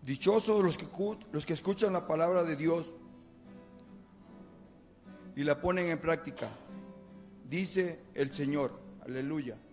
Dichosos los que escuchan la palabra de Dios y la ponen en práctica, dice el Señor. Aleluya.